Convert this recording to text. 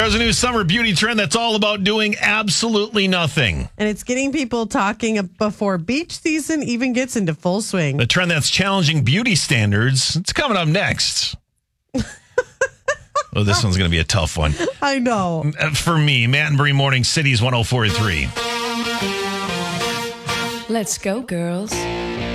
There's a new summer beauty trend that's all about doing absolutely nothing. And it's getting people talking before beach season even gets into full swing. The trend that's challenging beauty standards, it's coming up next. Oh, this one's going to be a tough one. I know. For me, Matt and Bree Morning City's 104.3. Let's go, girls.